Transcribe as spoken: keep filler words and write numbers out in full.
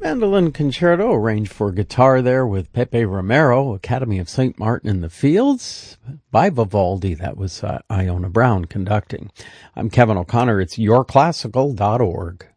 Mandolin Concerto, arranged for guitar there with Pepe Romero, Academy of Saint Martin in the Fields, by Vivaldi. That was uh, Iona Brown conducting. I'm Kevin O'Connor. It's your classical dot org.